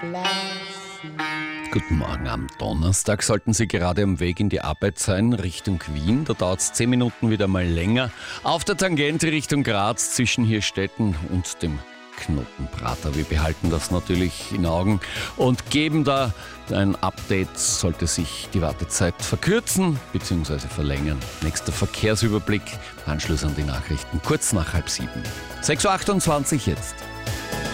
Guten Morgen am Donnerstag. Sollten Sie gerade am Weg in die Arbeit sein, Richtung Wien, da dauert es 10 Minuten wieder mal länger. Auf der Tangente Richtung Graz zwischen Hirstetten und dem Knotenprater. Wir behalten das natürlich in Augen und geben da ein Update, sollte sich die Wartezeit verkürzen bzw. verlängern. Nächster Verkehrsüberblick, Anschluss an die Nachrichten, kurz nach 6:30. 6:28 Uhr jetzt.